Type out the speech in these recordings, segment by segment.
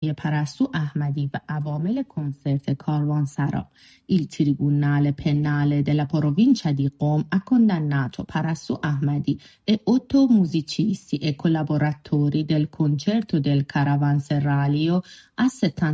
Parasu Ahmadi و عوامل کنسرت کاروانسرا. Il Tribunale Penale della Provincia di Qom ha condannato Parasu Ahmadi e 8 musicisti e collaboratori del concerto del Caravanserraglio a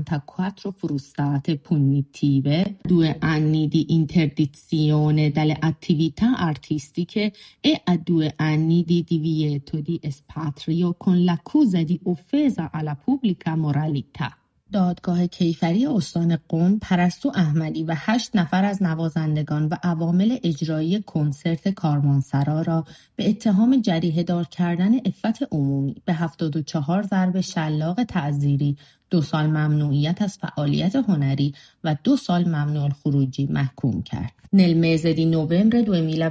74 frustate punitive, 2 anni di interdizione dalle attività artistiche e a 2 anni di divieto di espatrio con l'accusa di offesa alla pubblica moralità. دادگاه کیفری استان قم پرستو احمدی و 8 نفر از نوازندگان و عوامل اجرایی کنسرت کاروانسرا را به اتهام جریحه دار کردن عفت عمومی به 74 ضرب شلاق تعزیری، 2 سال ممنوعیت از فعالیت هنری و 2 سال ممنوع الخروجی محکوم کرد. Nel mese di novembre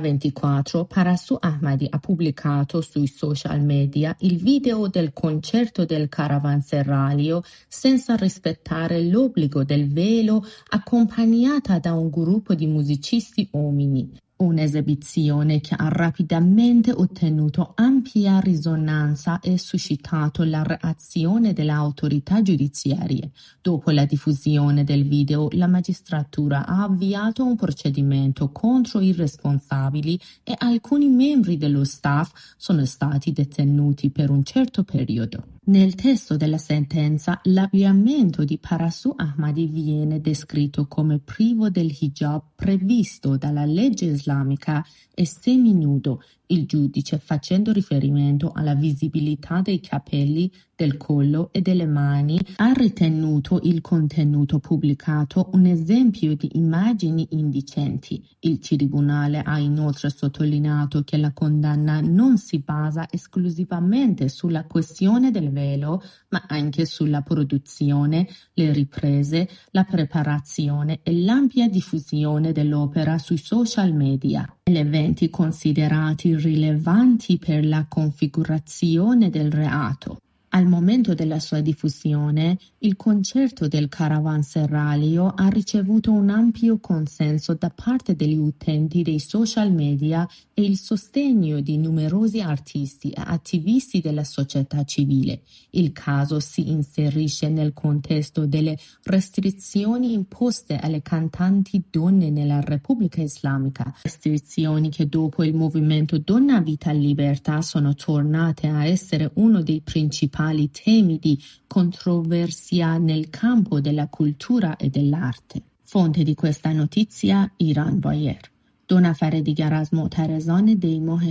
2024 Parasu Ahmadi ha pubblicato sui social media il video del concerto del Caravanserraglio senza rispettare l'obbligo del velo, accompagnata da un gruppo di musicisti uomini. Un'esibizione che ha rapidamente ottenuto ampia risonanza e suscitato la reazione delle autorità giudiziarie. Dopo la diffusione del video, la magistratura ha avviato un procedimento contro i responsabili e alcuni membri dello staff sono stati detenuti per un certo periodo. Nel testo della sentenza, l'abbigliamento di Parasu Ahmadi viene descritto come privo del hijab previsto dalla legge islamica e seminudo, il giudice, facendo riferimento alla visibilità dei capelli, del collo e delle mani, ha ritenuto il contenuto pubblicato un esempio di immagini indecenti. Il tribunale ha inoltre sottolineato che la condanna non si basa esclusivamente sulla questione del velo, ma anche sulla produzione, le riprese, la preparazione e l'ampia diffusione dell'opera sui social media. Elementi considerati rilevanti per la configurazione del reato. Al momento della sua diffusione, il concerto del Caravanserraglio ha ricevuto un ampio consenso da parte degli utenti dei social media e il sostegno di numerosi artisti e attivisti della società civile. Il caso si inserisce nel contesto delle restrizioni imposte alle cantanti donne nella Repubblica Islamica, restrizioni che dopo il movimento Donna Vita Libertà sono tornate a essere uno dei principali temi di controversia nel campo della cultura e dell'arte. Fonte di questa notizia ایران وایر. 2 نفر دیگر از معترضان دیماه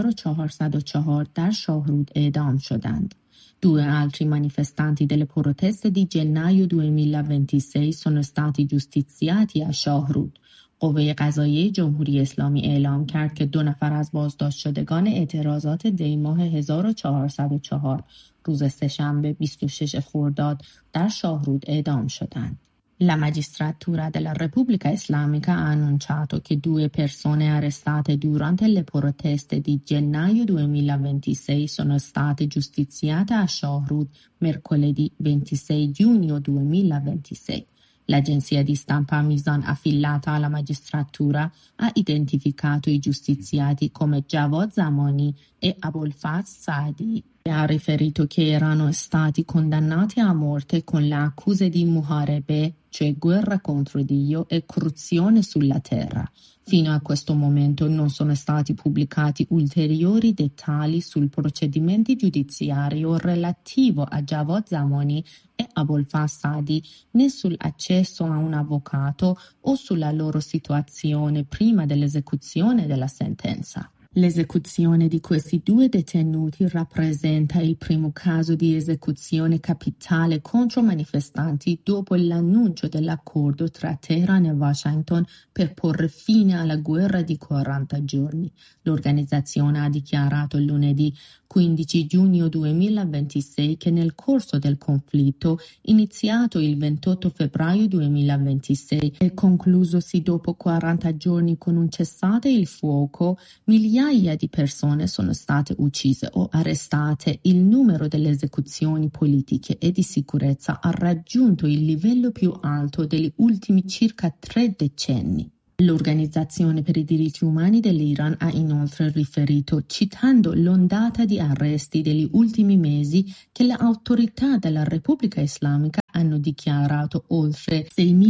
1404 در شاهرود اعدام شدند. 2 altri manifestanti delle proteste di gennaio 2026 sono stati giustiziati a شاهرود. قوه قضاییه جمهوری اسلامی اعلام کرد که 2 نفر از بازداشت شدگان اعتراضات دیماه 1404 روز سه‌شنبه 26 خرداد در شاهرود اعدام شدند. La magistratura della Repubblica Islamica ha annunciato che 2 persone arrestate durante le proteste di gennaio 2026 sono state giustiziate a Shahrud mercoledì 26 giugno 2026. L'agenzia di stampa Mizan affiliata alla magistratura ha identificato i giustiziati come Javad Zamani e Abolfaz Saadi e ha riferito che erano stati condannati a morte con le accuse di muharebe, cioè guerra contro Dio e corruzione sulla terra. Fino a questo momento non sono stati pubblicati ulteriori dettagli sul procedimento giudiziario relativo a Javad Zamani e Abolfaz Saadi, né sull'accesso a un avvocato o sulla loro situazione prima dell'esecuzione della sentenza. L'esecuzione di questi 2 detenuti rappresenta il primo caso di esecuzione capitale contro manifestanti dopo l'annuncio dell'accordo tra Teheran e Washington per porre fine alla guerra di 40 giorni. L'organizzazione ha dichiarato lunedì 15 giugno 2026 che nel corso del conflitto, iniziato il 28 febbraio 2026 e conclusosi dopo 40 giorni con un cessate il fuoco, migliaia di persone sono state uccise o arrestate. Il numero delle esecuzioni politiche e di sicurezza ha raggiunto il livello più alto degli ultimi circa 3 decenni. L'Organizzazione per i diritti umani dell'Iran ha inoltre riferito, citando l'ondata di arresti degli ultimi mesi, che le autorità della Repubblica Islamica hanno dichiarato oltre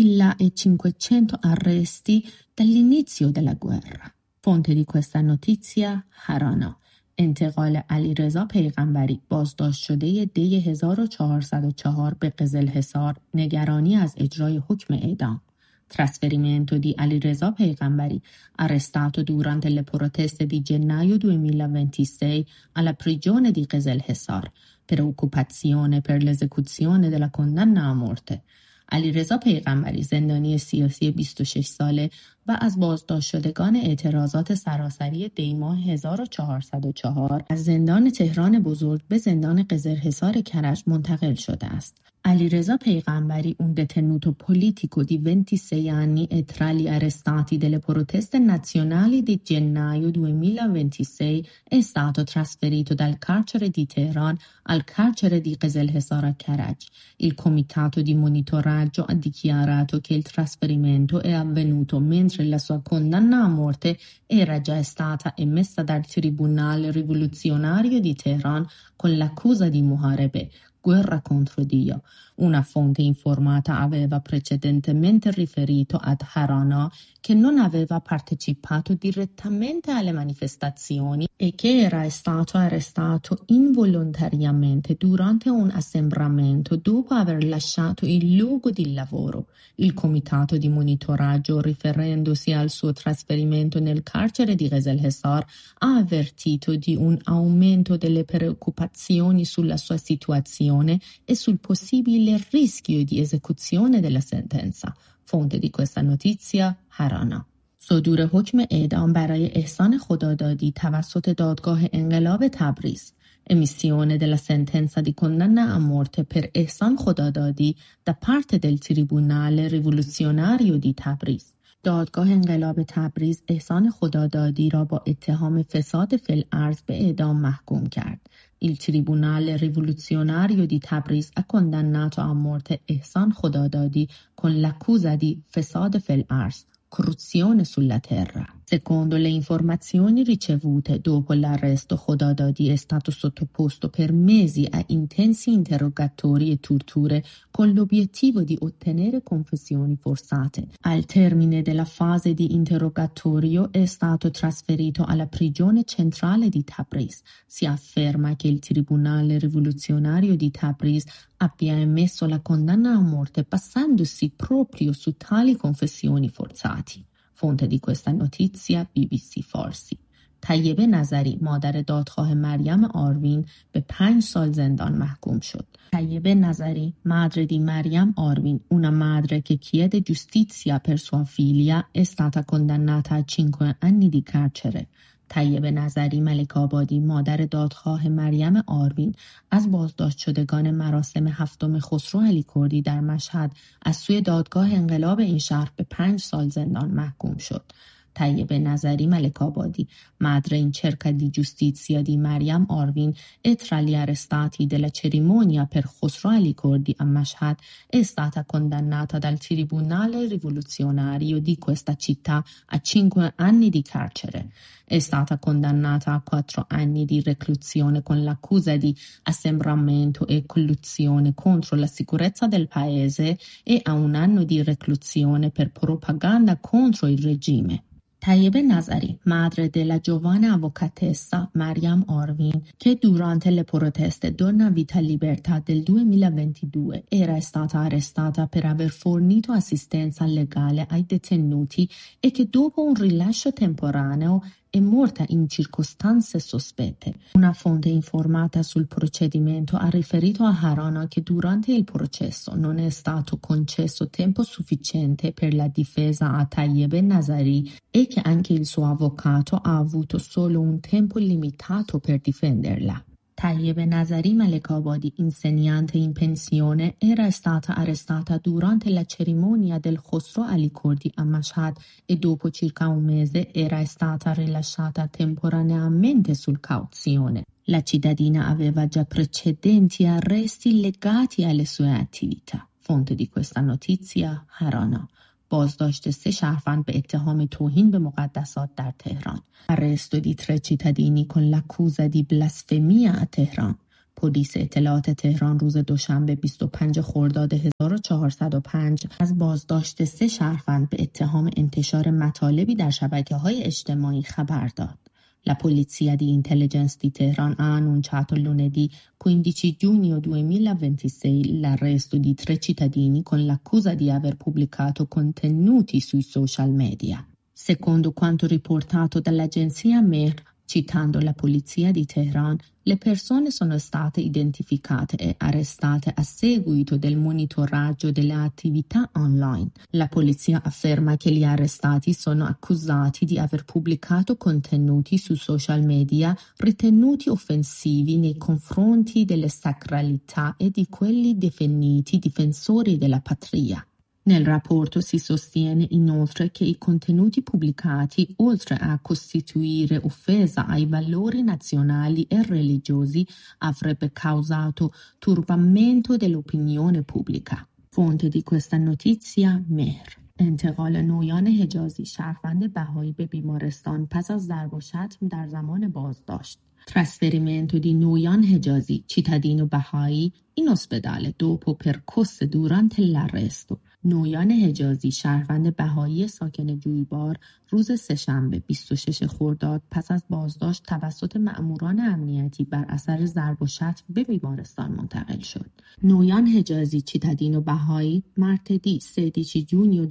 6.500 arresti dall'inizio della guerra. fonte di questa notizia هرانا. انتقال علیرضا پیغمبری بازداشت شده دی 1404 به قزلحصار نگرانی از اجرای حکم اعدام. Trasferimento di Alireza Peygambari, arrestato durante le proteste di gennaio 2026 alla prigione di Qezel-Hesar per occupazione per l'esecuzione della condanna a morte. علیرضا پیغمبری زندانی سیاسی 26 ساله و از بازداشت شدگان اعتراضات سراسری دی ماه 1404 از زندان تهران بزرگ به زندان قزلحصار کرج منتقل شده است. Alireza Peygambari, un detenuto politico di 26 anni e tra gli arrestati delle proteste nazionali di gennaio 2026, è stato trasferito dal carcere di Teheran al carcere di Qezel-Hesar Karaj. Il comitato di monitoraggio ha dichiarato che il trasferimento è avvenuto mentre la sua condanna a morte era già stata emessa dal Tribunale rivoluzionario di Teheran con l'accusa di muharebe, guerra contro Dio. Una fonte informata aveva precedentemente riferito ad Harana che non aveva partecipato direttamente alle manifestazioni e che era stato arrestato involontariamente durante un assembramento dopo aver lasciato il luogo di lavoro. Il comitato di monitoraggio, riferendosi al suo trasferimento nel carcere di Qezel-Hesar, ha avvertito di un aumento delle preoccupazioni sulla sua situazione e sul possibile rischio di esecuzione della sentenza. fonte di questa notizia هرانا. صدور حکم اعدام برای احسان خدادادی توسط دادگاه انقلاب تبریز. Emissione della sentenza di condanna a morte per Ehsan Khodadadi da parte del Tribunale rivoluzionario di Tabriz. دادگاه انقلاب تبریز احسان خدادادی را با اتهام فساد فی الارض به اعدام محکوم کرد. Il Tribunale rivoluzionario di Tabriz ha condannato a morte Ehsan Khodadadi con l'accusa di fesad fil ars, corruzione sulla terra. Secondo le informazioni ricevute dopo l'arresto, Khodadadi è stato sottoposto per mesi a intensi interrogatori e torture con l'obiettivo di ottenere confessioni forzate. Al termine della fase di interrogatorio è stato trasferito alla prigione centrale di Tabriz. Si afferma che il Tribunale rivoluzionario di Tabriz abbia emesso la condanna a morte basandosi proprio su tali confessioni forzati. fonte di questa notizia BBC فارسی. طیبه نظری مادر دادخواه مریم آروین به 5 سال زندان محکوم شد. طیبه نظری, madre di Mariam Arvin, una madre che chiede giustizia per sua figlia, è stata condannata a 5 anni di carcere. طیبه نظری ملک آبادی مادر دادخواه مریم آروین از بازداشت شدگان مراسم 7 خسرو علیکردی در مشهد از سوی دادگاه انقلاب این شهر به 5 سال زندان محکوم شد. طیبه نظری ملک آبادی, madre in cerca di giustizia di Mariam Arvin, e tra gli arrestati della cerimonia per Khosrow Alicordi a Mashhad, è stata condannata dal Tribunale rivoluzionario di questa città a 5 anni di carcere. È stata condannata a 4 anni di reclusione con l'accusa di assembramento e collusione contro la sicurezza del paese e a 1 anno di reclusione per propaganda contro il regime. طیبه نظری, madre della giovane avvocatessa Mariam Arvin, che durante le proteste Donna Vita Libertà del 2022 era stata arrestata per aver fornito assistenza legale ai detenuti e che dopo un rilascio temporaneo è morta in circostanze sospette. Una fonte informata sul procedimento ha riferito a Harana che durante il processo non è stato concesso tempo sufficiente per la difesa a Tayyebe Nazari e che anche il suo avvocato ha avuto solo un tempo limitato per difenderla. Tayyebe Nazari Malek Abadi, insegnante in pensione, era stata arrestata durante la cerimonia del Khosrow Alicordi a Mashhad e dopo circa 1 mese era stata rilasciata temporaneamente sul cauzione. La cittadina aveva già precedenti arresti legati alle sue attività. Fonte di questa notizia Harana. بازداشت 3 شهروند به اتهام توهین به مقدسات در تهران. Arresto di 3 cittadini con l'accusa di blasfemia a Teheran. پلیس اطلاعات تهران روز دوشنبه 25 خرداد 1405 از بازداشت 3 شهروند به اتهام انتشار مطالبی در شبکه‌های اجتماعی خبر داد. La polizia di intelligence di Teheran ha annunciato lunedì 15 giugno 2026 l'arresto di 3 cittadini con l'accusa di aver pubblicato contenuti sui social media. Secondo quanto riportato dall'agenzia Mehr, citando la polizia di Teheran, le persone sono state identificate e arrestate a seguito del monitoraggio delle attività online. La polizia afferma che gli arrestati sono accusati di aver pubblicato contenuti su social media ritenuti offensivi nei confronti delle sacralità e di quelli definiti difensori della patria. Nel rapporto si sostiene inoltre che i contenuti pubblicati, oltre a costituire offesa ai valori nazionali e religiosi, avrebbe causato turbamento dell'opinione pubblica. Fonte di questa notizia مهر. انتقال نویان حجازی شهروند بهایی به بیمارستان پس از ضرب و شتم در زمان بازداشت. Trasferimento di Nuyan Hejazi, cittadino Bahai, in ospedale dopo percosse durante l'arresto. نویان حجازی شهروند بهایی ساکن جویبار روز سه‌شنبه 26 خرداد پس از بازداشت توسط مأموران امنیتی بر اثر ضرب و شتم به بیمارستان منتقل شد. Nuyan Hejazi, cittadino Bahai, martedì 16 giugno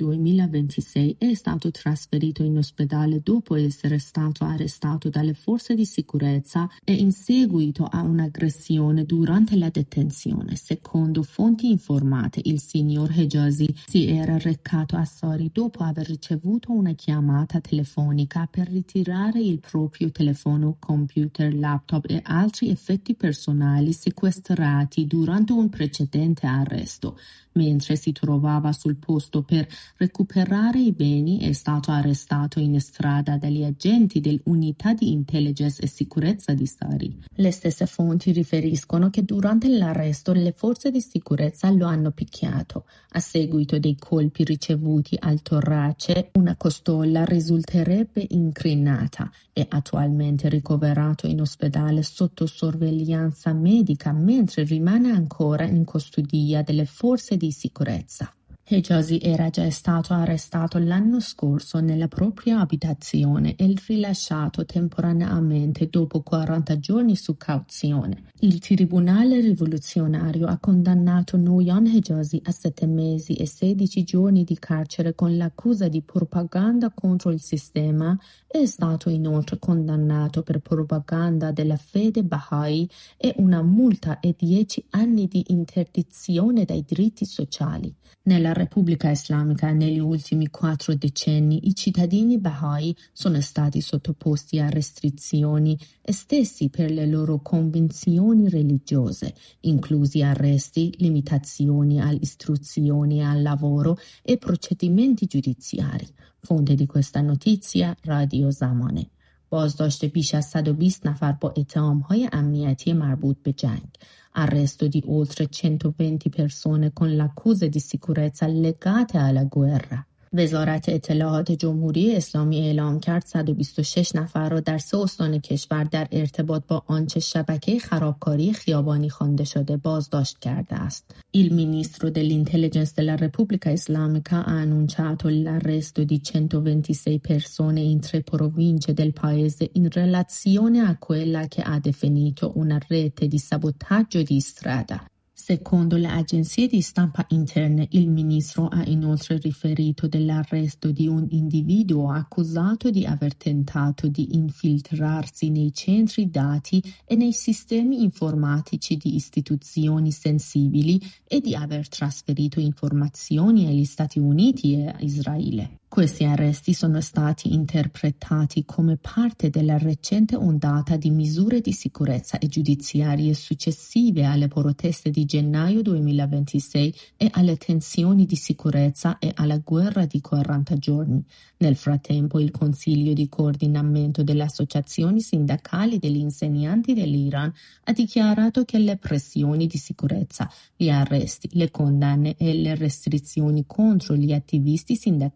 2026 è stato trasferito in ospedale dopo essere stato arrestato dalle forze di sicurezza e in seguito a un'aggressione durante la detenzione. Secondo fonti informate, il signor Hejazi si era recato a Sori dopo aver ricevuto una chiamata telefonica per ritirare il proprio telefono, computer, laptop e altri effetti personali sequestrati durante un precedente arresto. Mentre si trovava sul posto per recuperare i beni, è stato arrestato in strada dagli agenti dell'unità di intelligence e sicurezza di Sari. Le stesse fonti riferiscono che durante l'arresto le forze di sicurezza lo hanno picchiato. A seguito dei colpi ricevuti al torace, una costola risulterebbe incrinata. È attualmente ricoverato in ospedale sotto sorveglianza medica mentre rimane ancora in custodia delle forze di sicurezza. Hejazi era già stato arrestato l'anno scorso nella propria abitazione e rilasciato temporaneamente dopo 40 giorni su cauzione. Il Tribunale rivoluzionario ha condannato Nuyan Hejazi a 7 mesi e 16 giorni di carcere con l'accusa di propaganda contro il sistema. È stato inoltre condannato per propaganda della fede Bahai e una multa e 10 anni di interdizione dai diritti sociali. Nella Repubblica Islamica negli ultimi 4 decenni i cittadini Bahai sono stati sottoposti a restrizioni estesi per le loro convinzioni religiose, inclusi arresti, limitazioni all'istruzione e al lavoro e procedimenti giudiziari. Fonte di questa notizia رادیو زمانه. بازداشت بیش از 120 نفر با اتهام‌های امنیتی مربوط به جنگ. Arresto di oltre 120 persone con l'accusa di sicurezza legate alla guerra. وزارت اطلاعات جمهوری اسلامی اعلام کرد 126 نفر را در 3 استان کشور در ارتباط با آنچه شبکه خرابکاری خیابانی خوانده شده بازداشت کرده است. Il ministro dell'intelligence della Repubblica Islamica ha annunciato l'arresto di 126 persone in 3 province del paese in relazione a quella che ha definito una rete di sabotaggio di strada. Secondo le agenzie di stampa interne, il ministro ha inoltre riferito dell'arresto di un individuo accusato di aver tentato di infiltrarsi nei centri dati e nei sistemi informatici di istituzioni sensibili e di aver trasferito informazioni agli Stati Uniti e a Israele. Questi arresti sono stati interpretati come parte della recente ondata di misure di sicurezza e giudiziarie successive alle proteste di gennaio 2026 e alle tensioni di sicurezza e alla guerra di 40 giorni. Nel frattempo, il Consiglio di coordinamento delle associazioni sindacali degli insegnanti dell'Iran ha dichiarato che le pressioni di sicurezza, gli arresti, le condanne e le restrizioni contro gli attivisti sindacali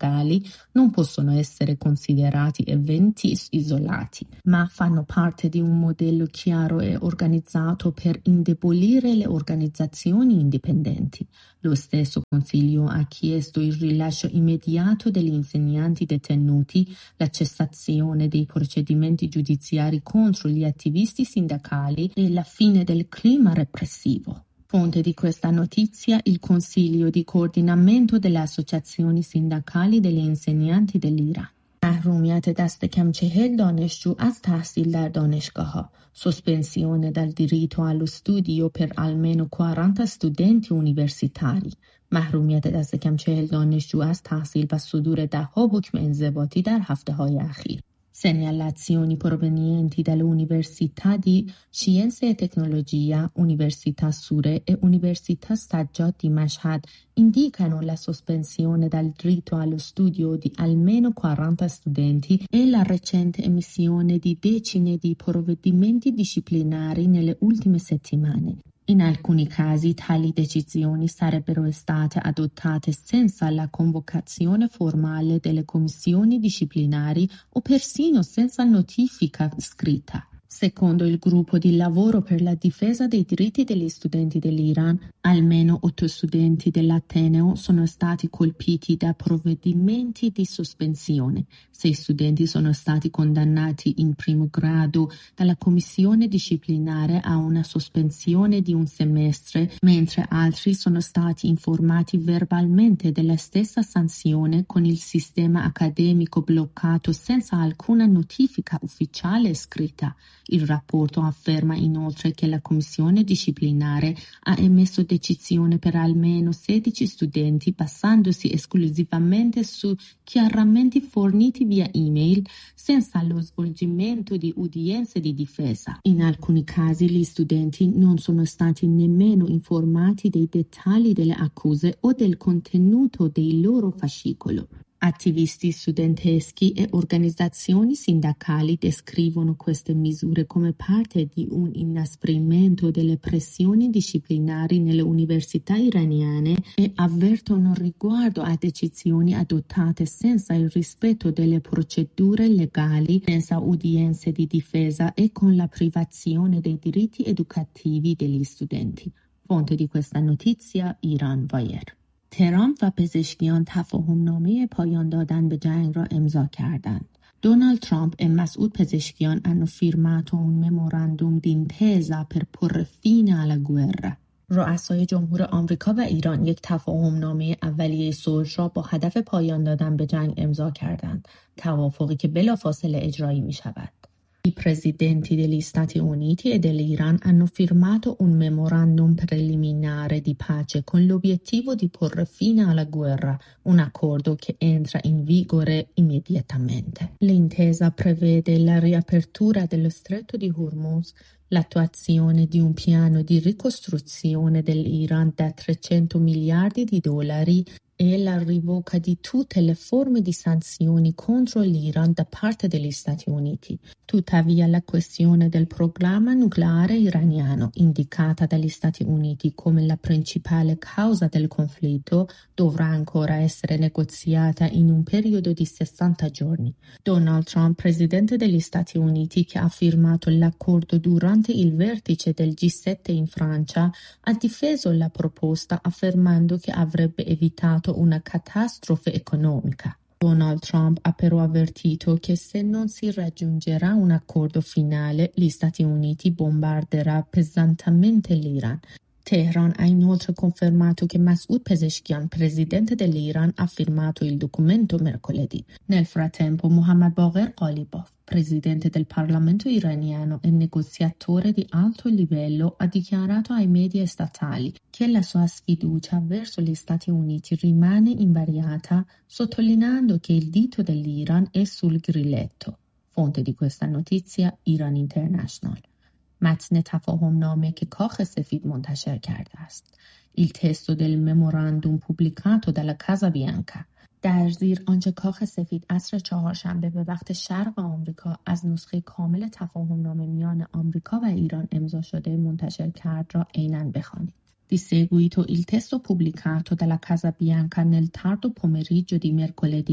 non possono essere considerati eventi isolati, ma fanno parte di un modello chiaro e organizzato per indebolire le organizzazioni indipendenti. Lo stesso Consiglio ha chiesto il rilascio immediato degli insegnanti detenuti, la cessazione dei procedimenti giudiziari contro gli attivisti sindacali e la fine del clima repressivo. Fonte di questa notizia, il Consiglio di coordinamento delle associazioni sindacali degli insegnanti dell'Iran. محرومیت دست کم 40 دانشجو از تحصیل در دانشگاه‌ها. Sospensione dal diritto allo studio per almeno 40 studenti universitari. محرومیت دست کم 40 دانشجو از تحصیل و صدور ده‌ها حکم انضباطی در هفته‌های اخیر. Segnalazioni provenienti dalle università di Scienze e Tecnologia, Università Sure e Università Sajjad di Mashhad indicano la sospensione dal diritto allo studio di almeno 40 studenti e la recente emissione di decine di provvedimenti disciplinari nelle ultime settimane. In alcuni casi tali decisioni sarebbero state adottate senza la convocazione formale delle commissioni disciplinari o persino senza notifica scritta. Secondo il gruppo di lavoro per la difesa dei diritti degli studenti dell'Iran, almeno 8 studenti dell'Ateneo sono stati colpiti da provvedimenti di sospensione. 6 studenti sono stati condannati in primo grado dalla commissione disciplinare a una sospensione di un semestre, mentre altri sono stati informati verbalmente della stessa sanzione con il sistema accademico bloccato senza alcuna notifica ufficiale scritta. Il rapporto afferma inoltre che la commissione disciplinare ha emesso decisione per almeno 16 studenti basandosi esclusivamente su chiarimenti forniti via email senza lo svolgimento di udienze di difesa. In alcuni casi gli studenti non sono stati nemmeno informati dei dettagli delle accuse o del contenuto dei loro fascicolo. Attivisti studenteschi e organizzazioni sindacali descrivono queste misure come parte di un inasprimento delle pressioni disciplinari nelle università iraniane e avvertono riguardo a decisioni adottate senza il rispetto delle procedure legali, senza udienze di difesa e con la privazione dei diritti educativi degli studenti. Fonte di questa notizia, Iran Wire. ترامپ و پزشکیان تفاهمنامه پایان دادن به جنگ را امضا کردند. Donald Trump e Masoud Pezeshkian hanno firmato un memorandum d'intesa per porre fine alla guerra. رؤسای جمهور آمریکا و ایران یک تفاهمنامه اولیه صلح را با هدف پایان دادن به جنگ امضا کردند. توافقی که بلافاصله اجرایی می شود. I presidenti degli Stati Uniti e dell'Iran hanno firmato un memorandum preliminare di pace con l'obiettivo di porre fine alla guerra, un accordo che entra in vigore immediatamente. L'intesa prevede la riapertura dello stretto di Hormuz, l'attuazione di un piano di ricostruzione dell'Iran da 300 miliardi di dollari e la rivoca di tutte le forme di sanzioni contro l'Iran da parte degli Stati Uniti. Tuttavia la questione del programma nucleare iraniano, indicata dagli Stati Uniti come la principale causa del conflitto, dovrà ancora essere negoziata in un periodo di 60 giorni. Donald Trump, presidente degli Stati Uniti, che ha firmato l'accordo durante il vertice del G7 in Francia, ha difeso la proposta affermando che avrebbe evitato una catastrofe economica. Donald Trump ha però avvertito che se non si raggiungerà un accordo finale, gli Stati Uniti bombarderà pesantemente l'Iran. Teheran ha inoltre confermato che Masoud Pezeshkian, presidente dell'Iran, ha firmato il documento mercoledì. Nel frattempo, Mohammad Bagher Ghalibaf, presidente del Parlamento iraniano e negoziatore di alto livello, ha dichiarato ai media statali che la sua sfiducia verso gli Stati Uniti rimane invariata, sottolineando che il dito dell'Iran è sul grilletto. Fonte di questa notizia, Iran International. متن تفاهمنامه که کاخ سفید منتشر کرده است. Il testo del memorandum pubblicato dalla Casa Bianca. در زیر آنچه کاخ سفید عصر چهارشنبه به وقت شرق آمریکا از نسخه کامل تفاهمنامه میان آمریکا و ایران امضا شده منتشر کرد را عیناً بخوانید. Di seguito il testo pubblicato dalla Casa Bianca nel tardo pomeriggio di mercoledì,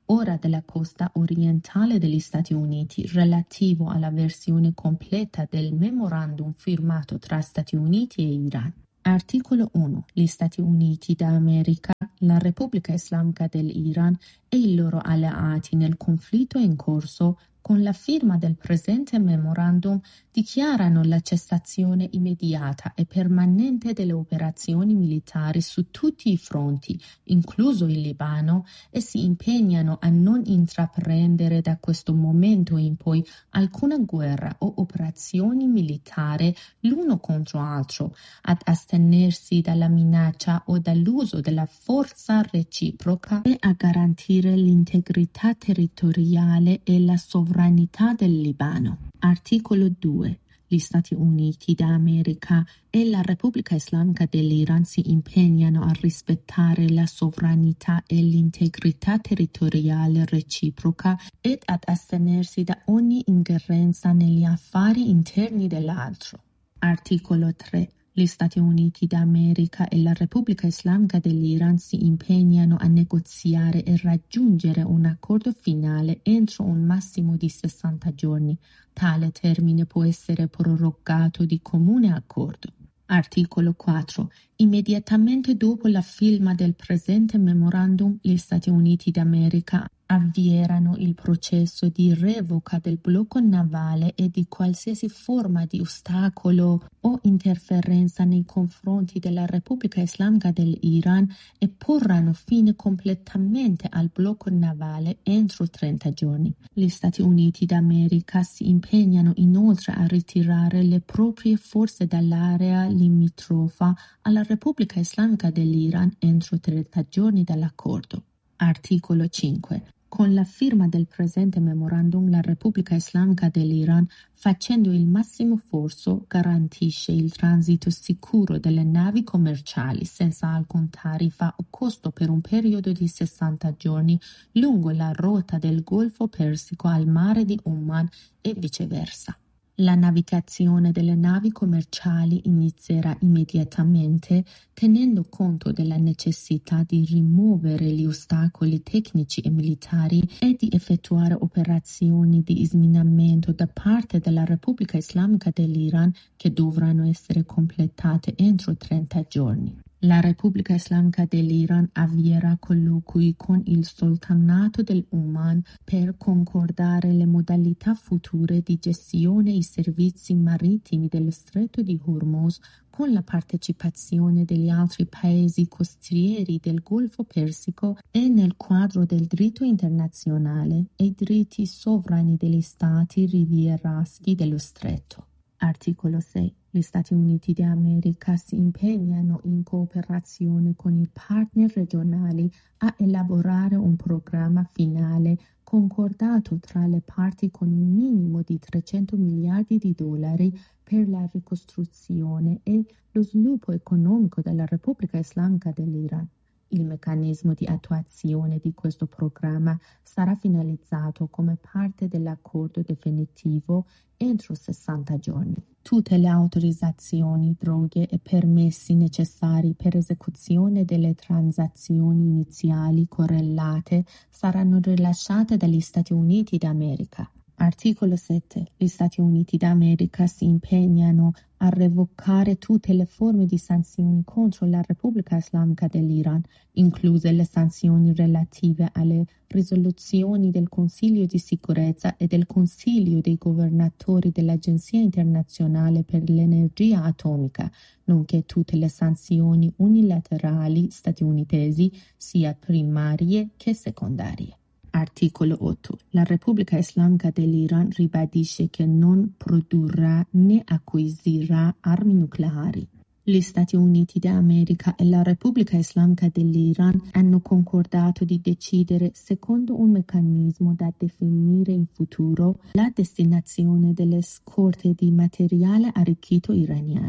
ora della costa orientale degli Stati Uniti, relativo alla versione completa del memorandum firmato tra Stati Uniti e Iran. Articolo 1. Gli Stati Uniti d'America, la Repubblica Islamica dell'Iran e i loro alleati nel conflitto in corso, con la firma del presente memorandum, dichiarano la cessazione immediata e permanente delle operazioni militari su tutti i fronti, incluso il Libano, e si impegnano a non intraprendere da questo momento in poi alcuna guerra o operazioni militari l'uno contro l'altro, ad astenersi dalla minaccia o dall'uso della forza reciproca e a garantire l'integrità territoriale e la sovranità del Libano. Articolo 2. Gli Stati Uniti d'America e la Repubblica Islamica dell'Iran si impegnano a rispettare la sovranità e l'integrità territoriale reciproca ed ad astenersi da ogni ingerenza negli affari interni dell'altro. Articolo 3. Gli Stati Uniti d'America e la Repubblica Islamica dell'Iran si impegnano a negoziare e raggiungere un accordo finale entro un massimo di 60 giorni. Tale termine può essere prorogato di comune accordo. Articolo 4. Immediatamente dopo la firma del presente memorandum, gli Stati Uniti d'America avvieranno il processo di revoca del blocco navale e di qualsiasi forma di ostacolo o interferenza nei confronti della Repubblica Islamica dell'Iran e porranno fine completamente al blocco navale entro 30 giorni. Gli Stati Uniti d'America si impegnano inoltre a ritirare le proprie forze dall'area limitrofa alla Repubblica Islamica dell'Iran entro 30 giorni dall'accordo. Articolo 5. Con la firma del presente memorandum, la Repubblica Islamica dell'Iran, facendo il massimo sforzo, garantisce il transito sicuro delle navi commerciali senza alcun tariffa o costo per un periodo di 60 giorni lungo la rotta del Golfo Persico al mare di Oman e viceversa. La navigazione delle navi commerciali inizierà immediatamente, tenendo conto della necessità di rimuovere gli ostacoli tecnici e militari e di effettuare operazioni di sminamento da parte della Repubblica Islamica dell'Iran che dovranno essere completate entro 30 giorni. La Repubblica Islamica dell'Iran avvierà colloqui con il Sultanato del Oman per concordare le modalità future di gestione e i servizi marittimi dello Stretto di Hormuz con la partecipazione degli altri paesi costieri del Golfo Persico e nel quadro del diritto internazionale e i diritti sovrani degli stati rivieraschi dello Stretto. Articolo 6. Gli Stati Uniti d'America si impegnano in cooperazione con i partner regionali a elaborare un programma finale concordato tra le parti con un minimo di 300 miliardi di dollari per la ricostruzione e lo sviluppo economico della Repubblica Islamica dell'Iran. Il meccanismo di attuazione di questo programma sarà finalizzato come parte dell'accordo definitivo entro 60 giorni. Tutte le autorizzazioni, droghe e permessi necessari per esecuzione delle transazioni iniziali correlate saranno rilasciate dagli Stati Uniti d'America. Articolo 7. Gli Stati Uniti d'America si impegnano a revocare tutte le forme di sanzioni contro la Repubblica Islamica dell'Iran, incluse le sanzioni relative alle risoluzioni del Consiglio di sicurezza e del Consiglio dei governatori dell'Agenzia internazionale per l'energia atomica, nonché tutte le sanzioni unilaterali statunitensi, sia primarie che secondarie. Articolo 8. La Repubblica Islamica dell'Iran ribadisce che non produrrà né acquisirà armi nucleari. Gli Stati Uniti d'America e la Repubblica Islamica dell'Iran hanno concordato di decidere, secondo un meccanismo da definire in futuro, la destinazione delle scorte di materiale arricchito iraniano.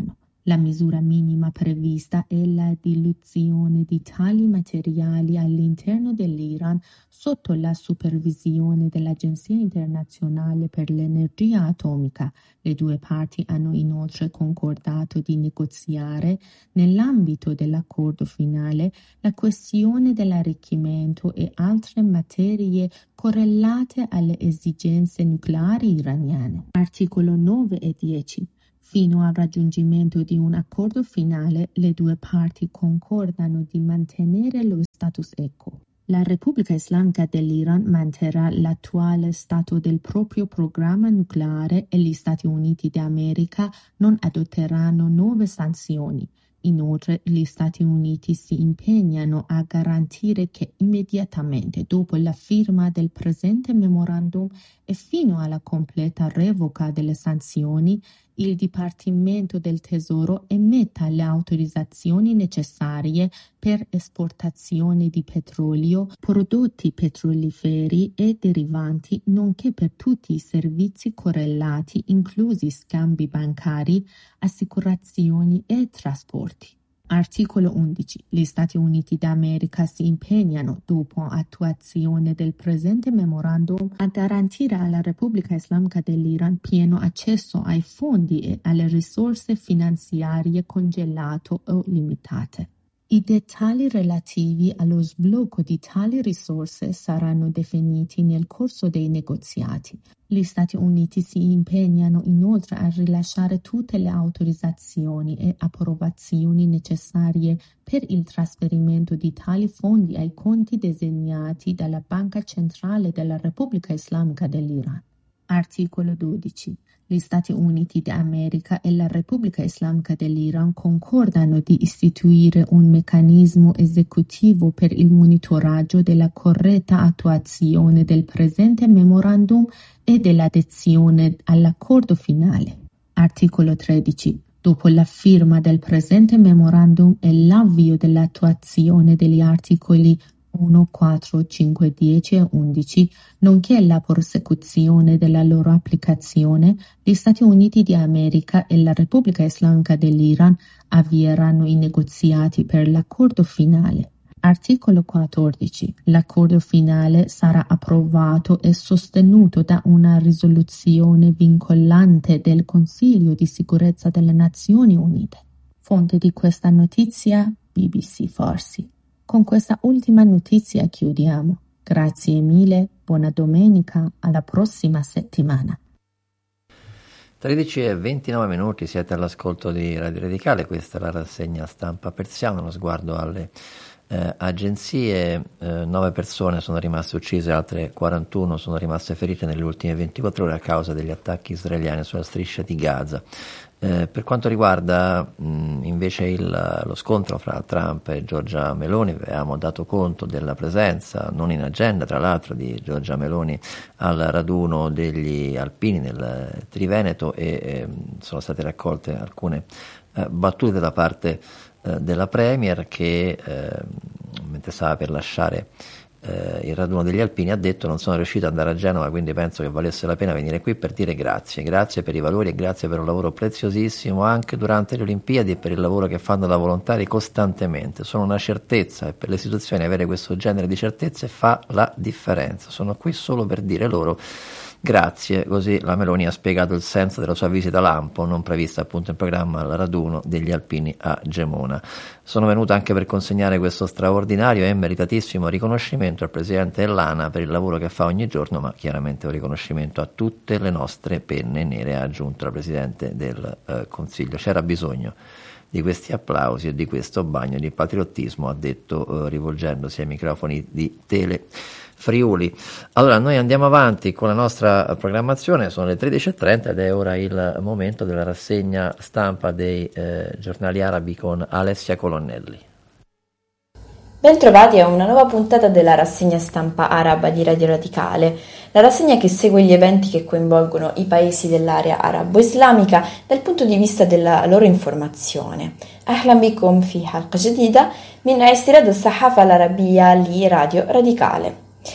La misura minima prevista è la diluzione di tali materiali all'interno dell'Iran sotto la supervisione dell'Agenzia internazionale per l'energia atomica. Le due parti hanno inoltre concordato di negoziare, nell'ambito dell'accordo finale, la questione dell'arricchimento e altre materie correlate alle esigenze nucleari iraniane. Articolo 9 e 10. Fino al raggiungimento di un accordo finale, le due parti concordano di mantenere lo status quo. La Repubblica Islamica dell'Iran manterrà l'attuale stato del proprio programma nucleare e gli Stati Uniti d'America non adotteranno nuove sanzioni. Inoltre, gli Stati Uniti si impegnano a garantire che immediatamente dopo la firma del presente memorandum e fino alla completa revoca delle sanzioni, il Dipartimento del Tesoro emetta le autorizzazioni necessarie per esportazione di petrolio, prodotti petroliferi e derivanti, nonché per tutti i servizi correlati, inclusi scambi bancari, assicurazioni e trasporti. Articolo 11. Gli Stati Uniti d'America si impegnano, dopo attuazione del presente memorandum, a garantire alla Repubblica Islamica dell'Iran pieno accesso ai fondi e alle risorse finanziarie congelate o limitate. I dettagli relativi allo sblocco di tali risorse saranno definiti nel corso dei negoziati. Gli Stati Uniti si impegnano inoltre a rilasciare tutte le autorizzazioni e approvazioni necessarie per il trasferimento di tali fondi ai conti designati dalla Banca Centrale della Repubblica Islamica dell'Iran. Articolo 12. Gli Stati Uniti d'America e la Repubblica Islamica dell'Iran concordano di istituire un meccanismo esecutivo per il monitoraggio della corretta attuazione del presente memorandum e dell'adesione all'accordo finale. Articolo 13. Dopo la firma del presente memorandum e l'avvio dell'attuazione degli articoli 1, 4, 5, 10 e 11, nonché la prosecuzione della loro applicazione, gli Stati Uniti d'America e la Repubblica Islamica dell'Iran avvieranno i negoziati per l'accordo finale. Articolo 14. L'accordo finale sarà approvato e sostenuto da una risoluzione vincolante del Consiglio di Sicurezza delle Nazioni Unite. Fonte di questa notizia: BBC Farsi. Con questa ultima notizia chiudiamo. Grazie mille, buona domenica, alla prossima settimana. 13:29, siete all'ascolto di Radio Radicale, questa è la rassegna stampa persiana, uno sguardo alle agenzie. 9 persone sono rimaste uccise, altre 41 sono rimaste ferite nelle ultime 24 ore a causa degli attacchi israeliani sulla striscia di Gaza. Per quanto riguarda invece lo scontro fra Trump e Giorgia Meloni, avevamo dato conto della presenza, non in agenda tra l'altro, di Giorgia Meloni al raduno degli alpini nel Triveneto e sono state raccolte alcune battute da parte della Premier che mentre stava per lasciare il raduno degli alpini ha detto: non sono riuscito ad andare a Genova, quindi penso che valesse la pena venire qui per dire grazie per i valori e grazie per un lavoro preziosissimo anche durante le Olimpiadi e per il lavoro che fanno da volontari costantemente. Sono una certezza e per le istituzioni avere questo genere di certezze fa la differenza. Sono qui solo per dire loro grazie. Così la Meloni ha spiegato il senso della sua visita lampo, non prevista appunto in programma, al raduno degli alpini a Gemona. Sono venuta anche per consegnare questo straordinario e meritatissimo riconoscimento al presidente dell'ANA per il lavoro che fa ogni giorno, ma chiaramente un riconoscimento a tutte le nostre penne nere, ha aggiunto la Presidente del Consiglio. C'era bisogno di questi applausi e di questo bagno di patriottismo, ha detto rivolgendosi ai microfoni di Tele Friuli. Allora noi andiamo avanti con la nostra programmazione, sono le 13:30 ed è ora il momento della rassegna stampa dei giornali arabi con Alessia Colonnelli. Bentrovati a una nuova puntata della rassegna stampa araba di Radio Radicale, la rassegna che segue gli eventi che coinvolgono i paesi dell'area arabo-islamica dal punto di vista della loro informazione. أهلا بكم في حلقة جديدة من استيراد الصحافة العربية لراديو راديكالي.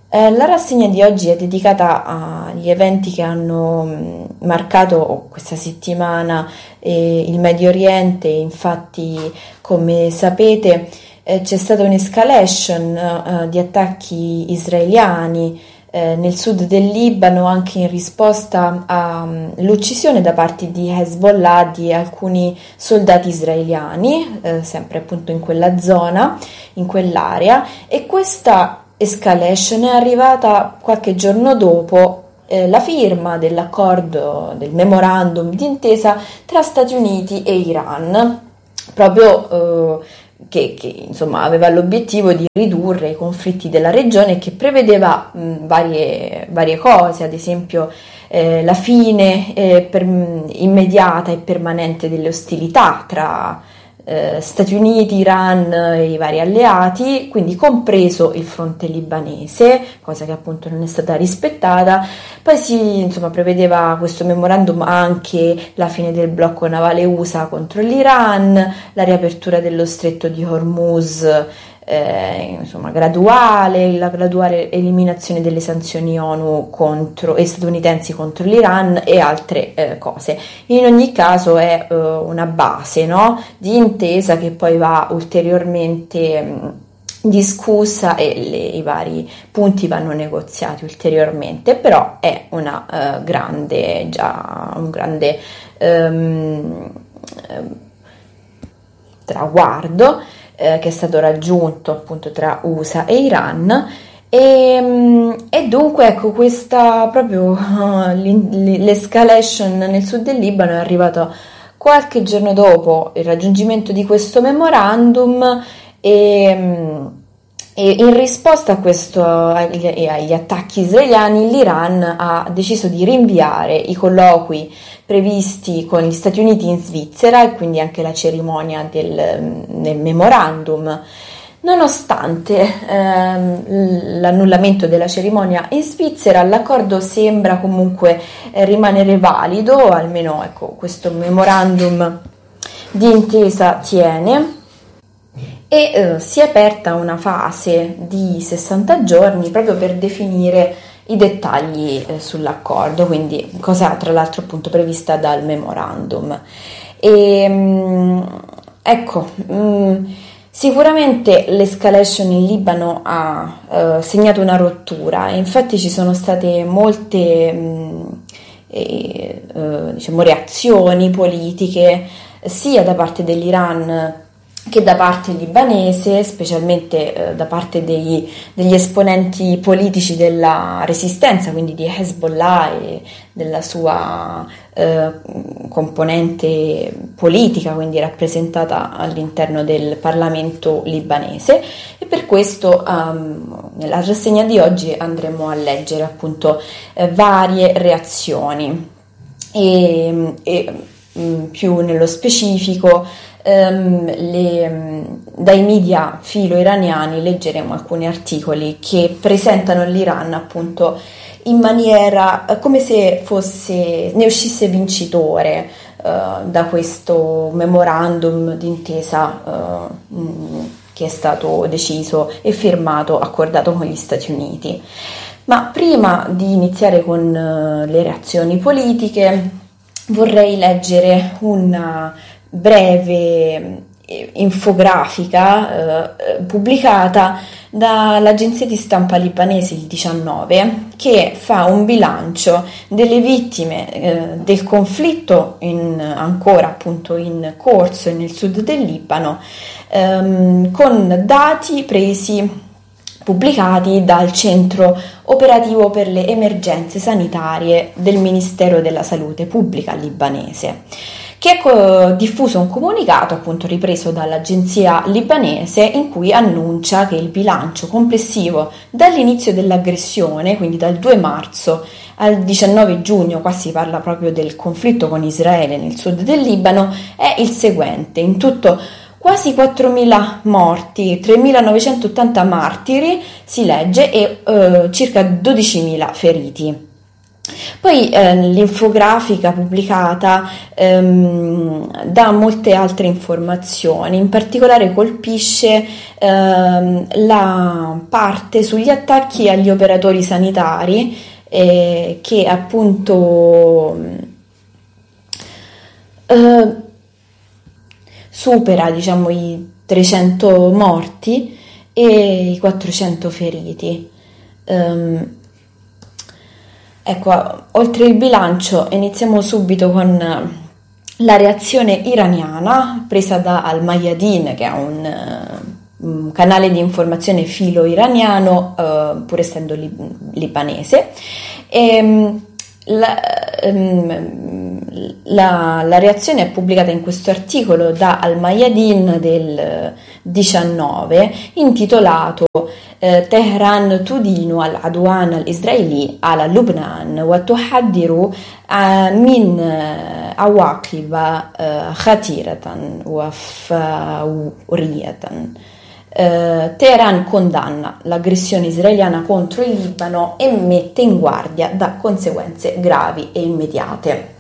La rassegna di oggi è dedicata agli eventi che hanno marcato questa settimana il Medio Oriente. Infatti, come sapete, c'è stata un'escalation di attacchi israeliani nel sud del Libano, anche in risposta all'uccisione da parte di Hezbollah di alcuni soldati israeliani, sempre appunto in quella zona, in quell'area, e questa escalation è arrivata qualche giorno dopo la firma dell'accordo, del memorandum d'intesa tra Stati Uniti e Iran, proprio che insomma aveva l'obiettivo di ridurre i conflitti della regione, che prevedeva varie cose, ad esempio la fine immediata e permanente delle ostilità tra Stati Uniti, Iran e i vari alleati, quindi compreso il fronte libanese, cosa che appunto non è stata rispettata. Poi prevedeva questo memorandum anche la fine del blocco navale USA contro l'Iran, la riapertura dello stretto di Hormuz, graduale, la graduale eliminazione delle sanzioni ONU e statunitensi contro l'Iran e altre cose. In ogni caso è una base, no, di intesa che poi va ulteriormente discussa e i vari punti vanno negoziati ulteriormente, però è un grande traguardo che è stato raggiunto appunto tra USA e Iran, e dunque ecco, questa proprio l'escalation nel sud del Libano è arrivata qualche giorno dopo il raggiungimento di questo memorandum, e in risposta a questo, agli attacchi israeliani, l'Iran ha deciso di rinviare i colloqui previsti con gli Stati Uniti in Svizzera, e quindi anche la cerimonia del memorandum. Nonostante l'annullamento della cerimonia in Svizzera, l'accordo sembra comunque rimanere valido, almeno ecco, questo memorandum di intesa tiene. E si è aperta una fase di 60 giorni proprio per definire i dettagli sull'accordo, quindi cosa tra l'altro appunto prevista dal memorandum. Sicuramente l'escalation in Libano ha segnato una rottura, e infatti ci sono state molte reazioni politiche sia da parte dell'Iran che da parte libanese, specialmente da parte degli esponenti politici della resistenza, quindi di Hezbollah e della sua componente politica, quindi rappresentata all'interno del Parlamento libanese. E per questo nella rassegna di oggi andremo a leggere appunto varie reazioni e più nello specifico dai media filo-iraniani leggeremo alcuni articoli che presentano l'Iran appunto in maniera come se ne uscisse vincitore da questo memorandum d'intesa che è stato deciso e firmato, accordato con gli Stati Uniti. Ma prima di iniziare con le reazioni politiche, vorrei leggere una breve infografica pubblicata dall'agenzia di stampa libanese il 19, che fa un bilancio delle vittime del conflitto ancora appunto in corso nel sud del Libano, con dati pubblicati dal Centro Operativo per le Emergenze Sanitarie del Ministero della Salute Pubblica libanese, che ha diffuso un comunicato appunto ripreso dall'agenzia libanese, in cui annuncia che il bilancio complessivo dall'inizio dell'aggressione, quindi dal 2 marzo al 19 giugno, qua si parla proprio del conflitto con Israele nel sud del Libano, è il seguente: in tutto quasi 4.000 morti, 3.980 martiri, si legge, e circa 12.000 feriti. Poi l'infografica pubblicata dà molte altre informazioni, in particolare colpisce la parte sugli attacchi agli operatori sanitari che appunto supera, diciamo, i 300 morti e i 400 feriti. Ecco, oltre il bilancio, iniziamo subito con la reazione iraniana presa da Al Mayadeen, che è un canale di informazione filo-iraniano, pur essendo libanese. La reazione è pubblicata in questo articolo da Al Mayadeen del 19, intitolato Teheran tudinu al-adwan al-israeli ala Lubnan wa tuhaddiru min awaqib khatiratan wa fawriyatan. Teheran condanna l'aggressione israeliana contro il Libano e mette in guardia da conseguenze gravi e immediate.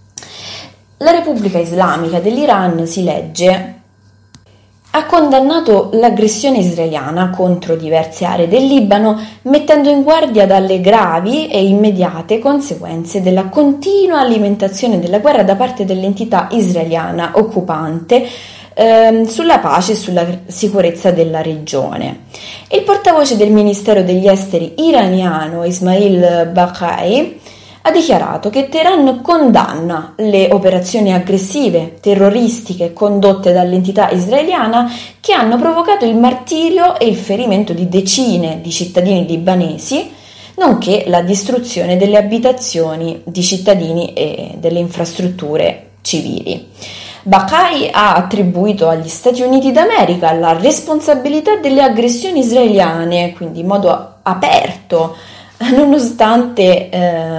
La Repubblica Islamica dell'Iran, si legge, ha condannato l'aggressione israeliana contro diverse aree del Libano, mettendo in guardia dalle gravi e immediate conseguenze della continua alimentazione della guerra da parte dell'entità israeliana occupante sulla pace e sulla sicurezza della regione. Il portavoce del Ministero degli Esteri iraniano, Ismail Baqai, ha dichiarato che Teheran condanna le operazioni aggressive, terroristiche condotte dall'entità israeliana che hanno provocato il martirio e il ferimento di decine di cittadini libanesi, nonché la distruzione delle abitazioni di cittadini e delle infrastrutture civili. Baqai ha attribuito agli Stati Uniti d'America la responsabilità delle aggressioni israeliane, quindi in modo aperto, nonostante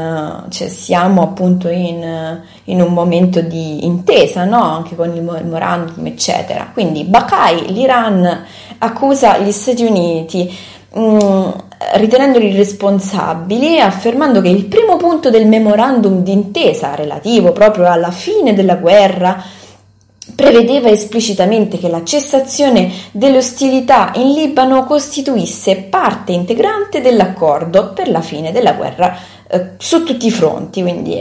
siamo appunto in un momento di intesa, no? Anche con il memorandum, eccetera. Quindi Baqai, l'Iran, accusa gli Stati Uniti ritenendoli responsabili e affermando che il primo punto del memorandum d'intesa relativo proprio alla fine della guerra prevedeva esplicitamente che la cessazione delle ostilità in Libano costituisse parte integrante dell'accordo per la fine della guerra su tutti i fronti, quindi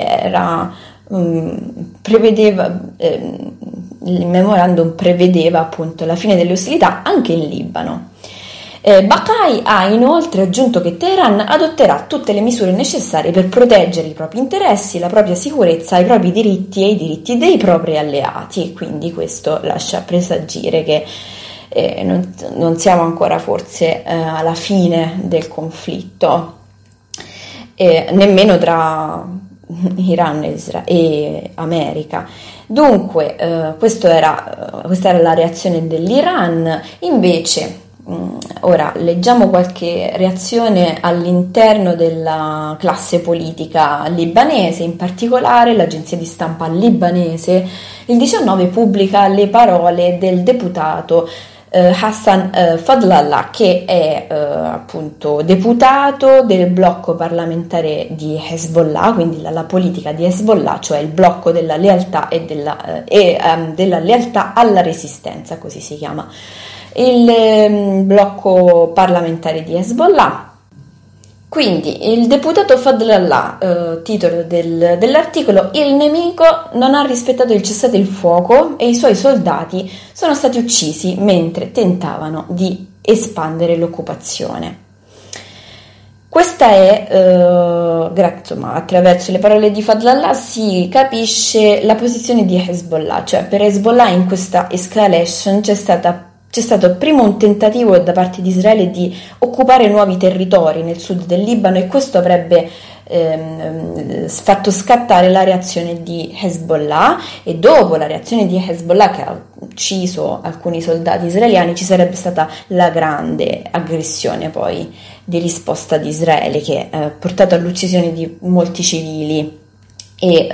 il memorandum prevedeva appunto la fine delle ostilità anche in Libano. Baqai ha inoltre aggiunto che Teheran adotterà tutte le misure necessarie per proteggere i propri interessi, la propria sicurezza, i propri diritti e i diritti dei propri alleati, quindi questo lascia presagire che non siamo ancora forse alla fine del conflitto, nemmeno tra Iran e America. Dunque questa era la reazione dell'Iran. Invece ora leggiamo qualche reazione all'interno della classe politica libanese, in particolare l'agenzia di stampa libanese il 19 pubblica le parole del deputato Hassan Fadlallah, che è appunto deputato del blocco parlamentare di Hezbollah, quindi la politica di Hezbollah, cioè il blocco della lealtà e della lealtà alla resistenza, così si chiama il blocco parlamentare di Hezbollah. Quindi il deputato Fadlallah, titolo dell'articolo: il nemico non ha rispettato il cessate il fuoco e i suoi soldati sono stati uccisi mentre tentavano di espandere l'occupazione. Questa è, attraverso le parole di Fadlallah si capisce la posizione di Hezbollah, cioè per Hezbollah in questa escalation c'è stato prima un tentativo da parte di Israele di occupare nuovi territori nel sud del Libano e questo avrebbe fatto scattare la reazione di Hezbollah, e dopo la reazione di Hezbollah che ha ucciso alcuni soldati israeliani ci sarebbe stata la grande aggressione poi di risposta di Israele che ha portato all'uccisione di molti civili e